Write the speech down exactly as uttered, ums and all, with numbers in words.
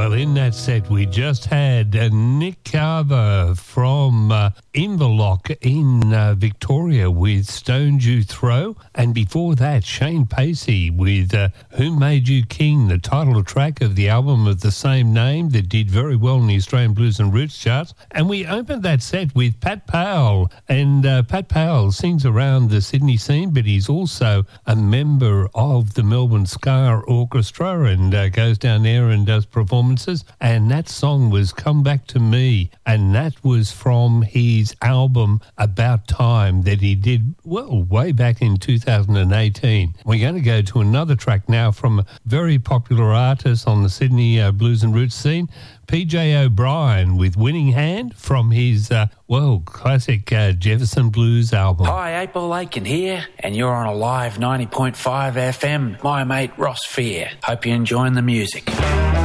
Well, in that set, we just had uh, Nick Carver from uh, Inverloch in uh, Victoria with Stones You Throw. And before that, Shane Pacey with uh, Who Made You King, the title track of the album of the same name that did very well in the Australian Blues and Roots charts. And we opened that set with Pat Powell. And uh, Pat Powell sings around the Sydney scene, but he's also a member of the Melbourne Ska Orchestra and uh, goes down there and does performances. And that song was Come Back to Me, and that was from his album About Time that he did, well, way back in two thousand eighteen. We're going to go to another track now from a very popular artist on the Sydney uh, Blues and Roots scene, P J O'Brien with Winning Hand from his, uh, well, classic uh, Jefferson Blues album. Hi, April Aiken here, and you're on a live ninety point five F M. My mate Ross Fear. Hope you're enjoying the music.